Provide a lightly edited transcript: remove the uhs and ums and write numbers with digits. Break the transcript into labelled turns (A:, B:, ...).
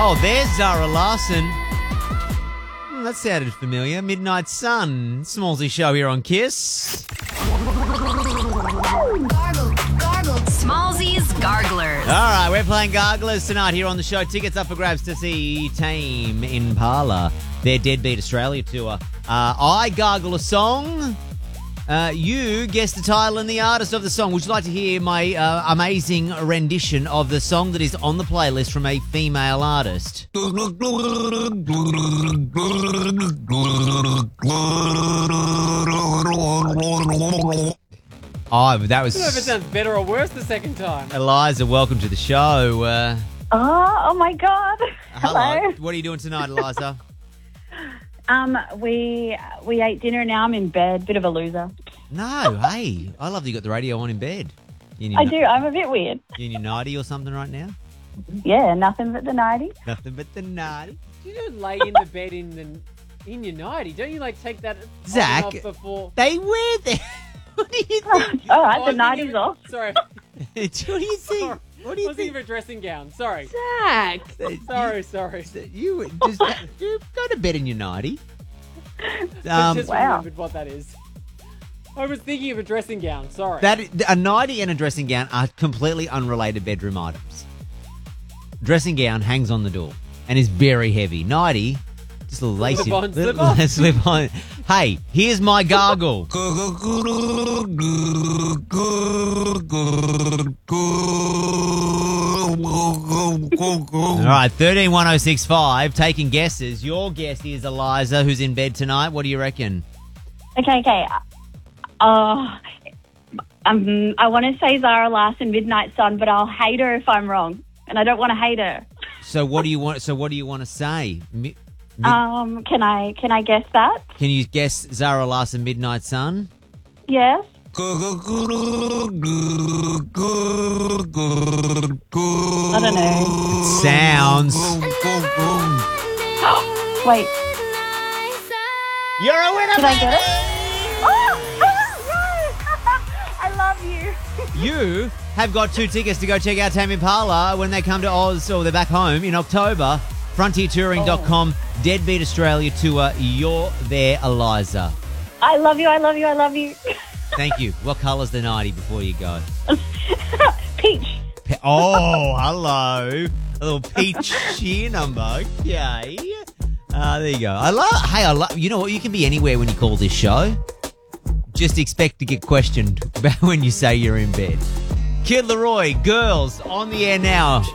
A: Oh, there's Zara Larsson. That sounded familiar. Midnight Sun. Smallsy show here on Kiss.
B: Smallsy's Garglers.
A: All right, we're playing Garglers tonight here on the show. Tickets up for grabs to see Tame Impala, their Deadbeat Australia tour. I gargle a song. You guess the title and the artist of the song. Would you like to hear my amazing rendition of the song that is on the playlist from a female artist? Oh, that was...
C: I don't know if it sounds better or worse the second time.
A: Eliza, welcome to the show.
D: Oh my God. Hello.
A: What are you doing tonight, Eliza?
D: We ate dinner. Now I'm in bed. Bit of a loser.
A: No, hey, I love that you got the radio on in bed.
D: I do. I'm a bit weird.
A: You in your nightie or something right now?
D: Yeah, nothing but the 90s.
A: Nothing but the nightie.
C: You don't lay in the bed in your nightie. Don't you take that
A: Zach,
C: off before?
A: They wear them. What do you think?
D: All right, the
C: I'm
D: 90s off.
C: Sorry.
A: What do you think? What do
C: I
A: you
C: was thinking
A: think?
C: of a dressing gown. Sorry.
D: Zach.
C: Sorry.
A: You just you go to bed in your nightie.
C: I just
D: Wow.
C: remembered what that is. I was thinking of a dressing gown. Sorry.
A: A nightie and a dressing gown are completely unrelated bedroom items. Dressing gown hangs on the door and is very heavy. Nightie, just a little lacy. Slip on. Hey, here's my gargle. All right, 131065, taking guesses. Your guess is Eliza, who's in bed tonight. What do you reckon?
D: Okay. I want to say Zara Larsson, Midnight Sun, but I'll hate her if I'm wrong, and I don't want to hate her.
A: So what do you want to say?
D: Can I guess that?
A: Can you guess Zara Larsson, Midnight Sun?
D: Yes. I don't know.
A: It sounds.
D: Wait.
A: You're a winner,
D: Did I get it? Oh, I love you.
A: You have got 2 tickets to go check out Tame Impala when they come to Oz, or they're back home in October. FrontierTouring.com, Deadbeat Australia Tour. You're there, Eliza.
D: I love you. I love you. I love you.
A: Thank you. What colour's the nightie before you go?
D: Peach.
A: Oh, hello. A little peach cheer number. Okay. There you go. I love, you know what? You can be anywhere when you call this show. Just expect to get questioned about when you say you're in bed. Kid Laroi, girls, on the air now.